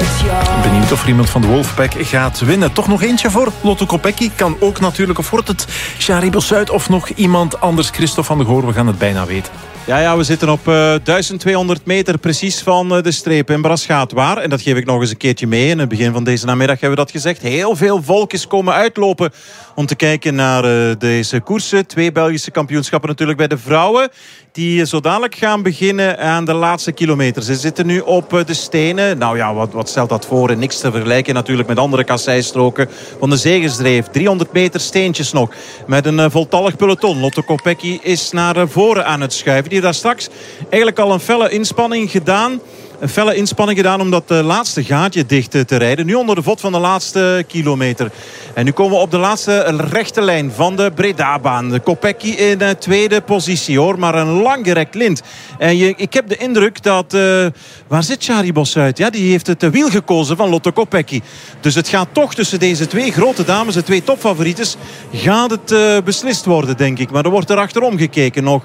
Benieuwd of er iemand van de Wolfpack gaat winnen. Toch nog eentje voor Lotto Kopecky. Kan ook natuurlijk. Of wordt het Shari Bossuit of nog iemand anders? Christophe van der Goor, we gaan het bijna weten. Ja, we zitten op 1200 meter precies van de streep in Braschaat. Waar, en dat geef ik nog eens een keertje mee. In het begin van deze namiddag hebben we dat gezegd. Heel veel volk is komen uitlopen om te kijken naar deze koersen. 2 Belgische kampioenschappen natuurlijk bij de vrouwen. Die zo dadelijk gaan beginnen aan de laatste kilometer. Ze zitten nu op de stenen. Nou ja, wat stelt dat voor? En niks te vergelijken natuurlijk met andere kasseistroken van de Zegensdreef. 300 meter steentjes nog. Met een voltallig peloton. Lotto Kopecky is naar voren aan het schuiven. Die daar straks eigenlijk al een felle inspanning gedaan. Een felle inspanning gedaan om dat laatste gaatje dicht te rijden. Nu onder de vod van de laatste kilometer. En nu komen we op de laatste rechte lijn van de Breda-baan. De Kopecky in tweede positie hoor. Maar een langgerekt lint. En ik heb de indruk dat... waar zit Shari Bossuit? Ja, die heeft het wiel gekozen van Lotto Kopecky. Dus het gaat toch tussen deze twee grote dames, de twee topfavorieten, gaat het beslist worden, denk ik. Maar er wordt er achterom gekeken. Nog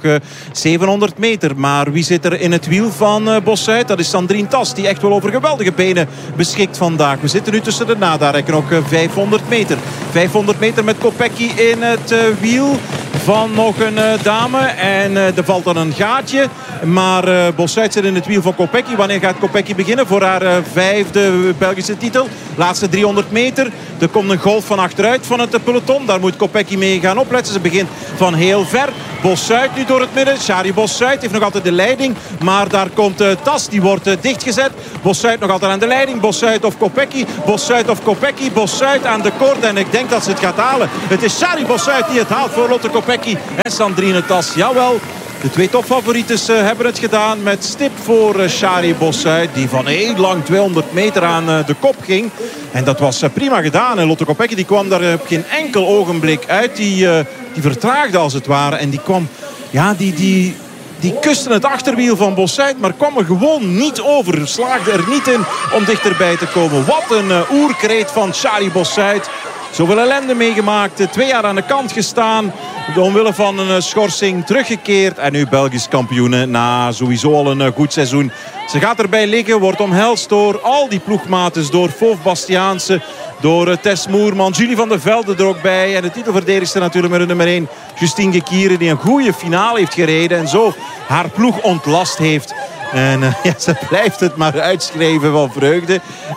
700 meter. Maar wie zit er in het wiel van Bossuit? Dat is Sandrine Tas, die echt wel over geweldige benen beschikt vandaag. We zitten nu tussen de nadarekken. Nog 500 meter. 500 meter met Kopecky in het wiel van nog een dame. En er valt dan een gaatje. Maar Bossuit zit in het wiel van Kopecky. Wanneer gaat Kopecky beginnen voor haar 5e Belgische titel? Laatste 300 meter. Er komt een golf van achteruit van het peloton. Daar moet Kopecky mee gaan opletten. Ze begint van heel ver. Bossuit nu door het midden. Shari Bossuit heeft nog altijd de leiding. Maar daar komt Tas. Die wordt dichtgezet. Bossuit nog altijd aan de leiding. Bossuit of Kopecky. Bossuit of Kopecky. Bossuit aan de koord. En ik denk dat ze het gaat halen. Het is Shari Bossuit die het haalt voor Lotto Kopecky en Sandrine Tas. Jawel. De twee topfavorieten hebben het gedaan met stip voor Shari Bossuit. Die van heel lang 200 meter aan de kop ging. En dat was prima gedaan. En Lotto Kopecky die kwam daar op geen enkel ogenblik uit. Die vertraagde als het ware. En die kwam... Ja, die kuste het achterwiel van Bossuit, maar kwam er gewoon niet over. Slaagde er niet in om dichterbij te komen. Wat een oerkreet van Shari Bossuit. Zoveel ellende meegemaakt. 2 jaar aan de kant gestaan. Omwille van een schorsing teruggekeerd. En nu Belgisch kampioene na sowieso al een goed seizoen. Ze gaat erbij liggen. Wordt omhelst door al die ploegmates. Door Fauve Bastiaanse. Door Tess Moerman. Julie van der Velde er ook bij. En de titelverdedigster natuurlijk met de nummer 1. Justine Gekieren die een goede finale heeft gereden. En zo haar ploeg ontlast heeft. En ze blijft het maar uitschrijven van vreugde.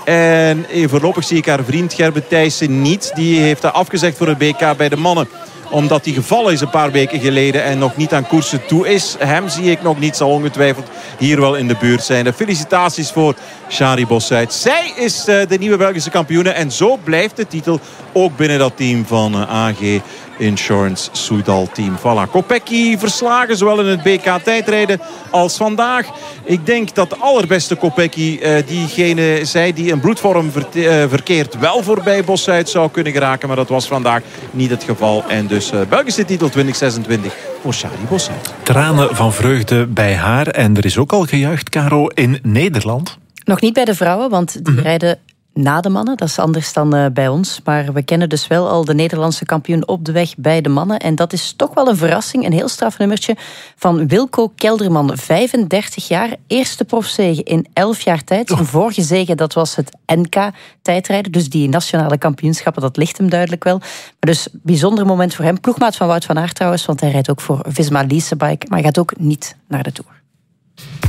En voorlopig zie ik haar vriend Gerben Thijssen niet. Die heeft afgezegd voor het BK bij de mannen. Omdat hij gevallen is een paar weken geleden en nog niet aan koersen toe is. Hem zie ik nog niet, zal ongetwijfeld hier wel in de buurt zijn. De felicitaties voor Shari Bossuit. Zij is de nieuwe Belgische kampioene. En zo blijft de titel ook binnen dat team van AG Insurance Soudal team. Voilà. Kopecky verslagen, zowel in het BK tijdrijden als vandaag. Ik denk dat de allerbeste Kopecky, diegene zij die een bloedvorm verkeert, wel voorbij Bossuit zou kunnen geraken. Maar dat was vandaag niet het geval. En dus Belgische titel 2026 voor Shari Bossuit. Tranen van vreugde bij haar. En er is ook al gejuicht, Caro, in Nederland. Nog niet bij de vrouwen, want die rijden na de mannen. Dat is anders dan bij ons. Maar we kennen dus wel al de Nederlandse kampioen op de weg bij de mannen. En dat is toch wel een verrassing. Een heel straf nummertje van Wilco Kelderman. 35 jaar. Eerste profzege in 11 jaar tijd. Zijn vorige zege, dat was het NK-tijdrijden. Dus die nationale kampioenschappen, dat ligt hem duidelijk wel. Maar dus bijzonder moment voor hem. Ploegmaat van Wout van Aert trouwens. Want hij rijdt ook voor Visma Leasebike. Maar hij gaat ook niet naar de Tour.